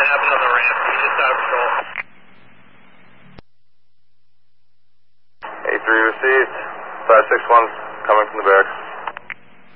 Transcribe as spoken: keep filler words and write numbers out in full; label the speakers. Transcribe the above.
Speaker 1: happened on the ramp. He just out of control.